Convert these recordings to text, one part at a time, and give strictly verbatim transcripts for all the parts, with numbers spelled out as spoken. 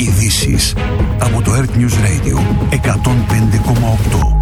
Ειδήσεις από το Earth News Radio εκατόν πέντε κόμμα οκτώ.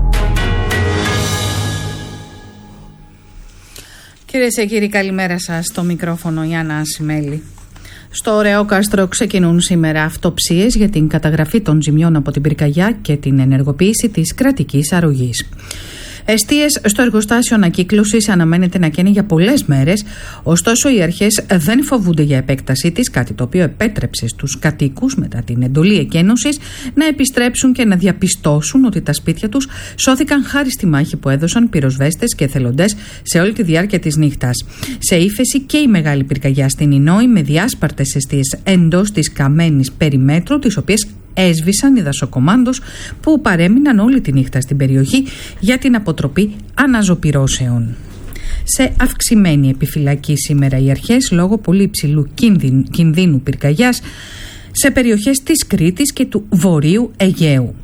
Κυρίες και κύριοι, καλημέρα σας. Στο μικρόφωνο Γιάννα Ασημέλη. Στο Ωρεόκαστρο ξεκινούν σήμερα αυτοψίες για την καταγραφή των ζημιών από την πυρκαγιά και την ενεργοποίηση της κρατικής αρρωγής. Εστίες στο εργοστάσιο ανακύκλωσης αναμένεται να καίνε για πολλές μέρες, ωστόσο οι αρχές δεν φοβούνται για επέκτασή της, κάτι το οποίο επέτρεψε στους κατοίκους μετά την εντολή εκένωσης να επιστρέψουν και να διαπιστώσουν ότι τα σπίτια τους σώθηκαν χάρη στη μάχη που έδωσαν πυροσβέστες και εθελοντές σε όλη τη διάρκεια της νύχτας. Σε ύφεση και η μεγάλη πυρκαγιά στην Ινόη με διάσπαρτες εστίες εντός της καμένης περιμέτρου, τις οποίες έσβησαν οι δασοκομάντος που παρέμειναν όλη τη νύχτα στην περιοχή για την αποτροπή αναζωπυρώσεων. Σε αυξημένη επιφυλακή σήμερα οι αρχές λόγω πολύ υψηλού κινδύνου, κινδύνου πυρκαγιάς σε περιοχές της Κρήτης και του Βορείου Αιγαίου.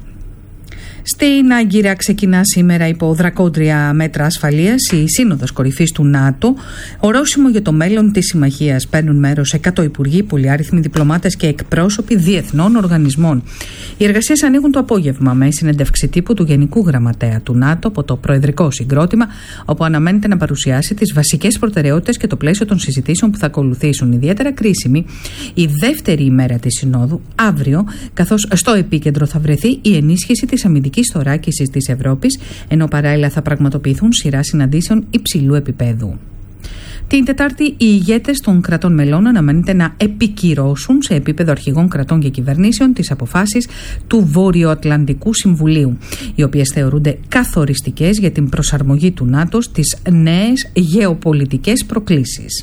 Στην Άγκυρα ξεκινά σήμερα υπό δρακόντρια μέτρα ασφαλείας η Σύνοδος Κορυφής του ΝΑΤΟ. Ορόσημο για το μέλλον της συμμαχίας παίρνουν μέρος εκατό υπουργοί, πολυάριθμοι διπλωμάτες και εκπρόσωποι διεθνών οργανισμών. Οι εργασίες ανοίγουν το απόγευμα με συνέντευξη τύπου του Γενικού Γραμματέα του ΝΑΤΟ από το Προεδρικό Συγκρότημα, όπου αναμένεται να παρουσιάσει τις βασικές προτεραιότητες και το πλαίσιο των συζητήσεων που θα ακολουθήσουν. Ιδιαίτερα κρίσιμη η δεύτερη ημέρα της Συνόδου, αύριο, καθώς στο επίκεντρο θα βρεθεί η ενίσχυση της αμυντικής θωράκισης της Ευρώπης, ενώ παράλληλα θα πραγματοποιηθούν σειρά συναντήσεων υψηλού επίπεδου. Την Τετάρτη, οι ηγέτες των κρατών μελών αναμένεται να επικυρώσουν σε επίπεδο αρχηγών κρατών και κυβερνήσεων τις αποφάσεις του Βόρειο-Ατλαντικού Συμβουλίου, οι οποίες θεωρούνται καθοριστικές για την προσαρμογή του ΝΑΤΟ στις νέες γεωπολιτικές προκλήσεις.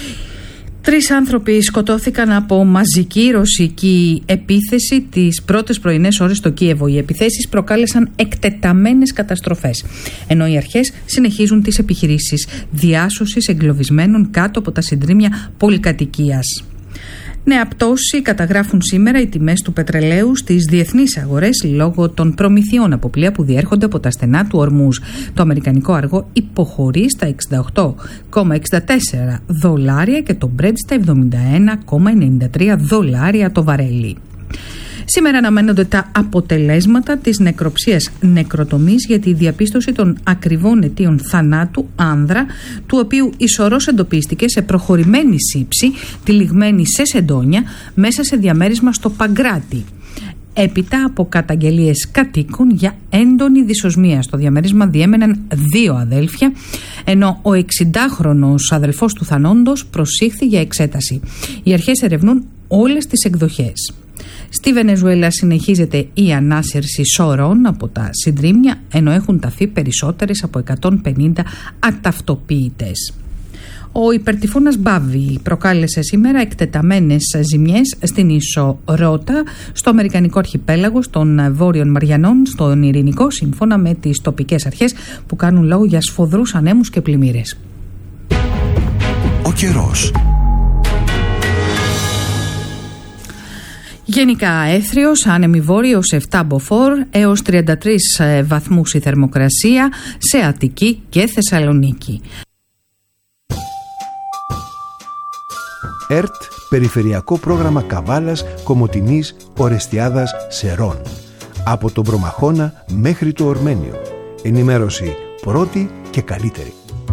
Τρεις άνθρωποι σκοτώθηκαν από μαζική ρωσική επίθεση τις πρώτες πρωινές ώρες στο Κίεβο. Οι επιθέσεις προκάλεσαν εκτεταμένες καταστροφές, ενώ οι αρχές συνεχίζουν τις επιχειρήσεις διάσωσης εγκλωβισμένων κάτω από τα συντρίμμια πολυκατοικίας. Νέα πτώση καταγράφουν σήμερα οι τιμές του πετρελαίου στις διεθνείς αγορές λόγω των προμηθειών από πλοία που διέρχονται από τα στενά του Ορμούζ. Το αμερικανικό αργό υποχωρεί στα εξήντα οκτώ κόμμα εξήντα τέσσερα δολάρια και το Brent στα εβδομήντα ένα κόμμα ενενήντα τρία δολάρια το βαρέλι. Σήμερα αναμένονται τα αποτελέσματα της νεκροψίας νεκροτομής για τη διαπίστωση των ακριβών αιτίων θανάτου άνδρα, του οποίου η σωρός εντοπίστηκε σε προχωρημένη σύψη, τυλιγμένη σε σεντόνια, μέσα σε διαμέρισμα στο Παγκράτη. Έπειτα από καταγγελίες κατοίκων για έντονη δυσοσμία. Στο διαμέρισμα διέμεναν δύο αδέλφια, ενώ ο εξηντάχρονος αδελφός του θανόντος προσήχθη για εξέταση. Οι αρχές ερευνούν όλες τις εκδοχές. Στη Βενεζουέλα συνεχίζεται η ανάσυρση σωρών από τα συντρίμμια, ενώ έχουν ταφεί περισσότερες από εκατόν πενήντα αταυτοποιητές. Ο υπερτυφώνας Μπάβι προκάλεσε σήμερα εκτεταμένες ζημιές στην ίσο Ρότα, στο αμερικανικό αρχιπέλαγο των Βόρειων Μαριανών, στον Ειρηνικό, σύμφωνα με τις τοπικές αρχές που κάνουν λόγο για σφοδρούς ανέμους και πλημμύρες. Ο καιρός. Γενικά έθριος, άνεμη βόρειος επτά μποφόρ έως τριάντα τρεις βαθμούς η θερμοκρασία σε Αττική και Θεσσαλονίκη. ΕΡΤ, Περιφερειακό Πρόγραμμα Καβάλας, Κομοτηνής, Ορεστιάδας, Σερών. Από τον Προμαχώνα μέχρι το Ορμένιο. Ενημέρωση πρώτη και καλύτερη.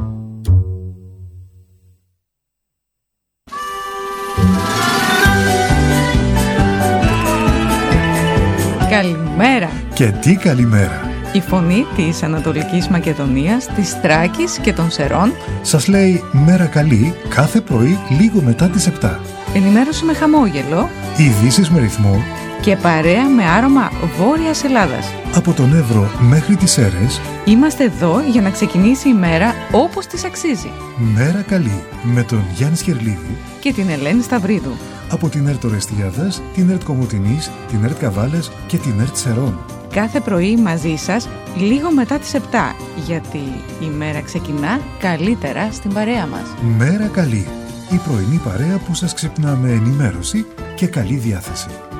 Καλημέρα. Και τι καλημέρα. Η φωνή της Ανατολικής Μακεδονίας, της Θράκης και των Σερών σας λέει μέρα καλή κάθε πρωί λίγο μετά τις επτά. Ενημέρωση με χαμόγελο, ειδήσεις με ρυθμό και παρέα με άρωμα Βόρειας Ελλάδας. Από τον Εύρο μέχρι τις Σέρρες είμαστε εδώ για να ξεκινήσει η μέρα όπως της αξίζει. Μέρα καλή με τον Γιάννη Σκερλίδη και την Ελένη Σταυρίδου. Από την ΕΡΤ Ορεστιάδας, την ΕΡΤ Κομοτηνής, την ΕΡΤ Καβάλας και την ΕΡΤ Σερών. Κάθε πρωί μαζί σας λίγο μετά τις επτά, γιατί η μέρα ξεκινά καλύτερα στην παρέα μας. Μέρα καλή, η πρωινή παρέα που σας ξυπνά με ενημέρωση και καλή διάθεση.